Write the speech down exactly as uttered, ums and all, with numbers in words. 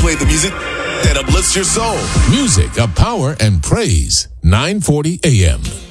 play the music that uplifts your soul. Music of power and praise. nine forty A M